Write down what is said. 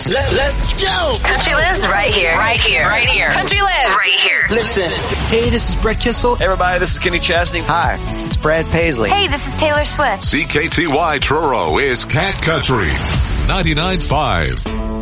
Let's go. Country lives right here. Right here. Right here. Country lives right here. Listen. Hey, this is Brett Kissel. Hey, everybody, this is Kenny Chesney. Hi, it's Brad Paisley. Hey, this is Taylor Swift. CKTY Truro is Cat Country 99.5.